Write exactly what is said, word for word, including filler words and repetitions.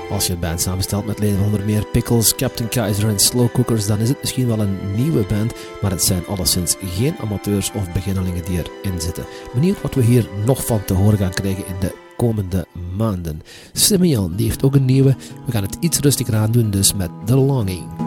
Als je een band samenstelt met leden van onder meer Pickles, Captain Kaiser en Slow Cookers, dan is het misschien wel een nieuwe band, maar het zijn alleszins geen amateurs of beginnelingen die erin zitten. Benieuwd wat we hier nog van te horen gaan krijgen in de komende maanden. Simeon, die heeft ook een nieuwe. We gaan het iets rustiger aan doen, dus met The Longing.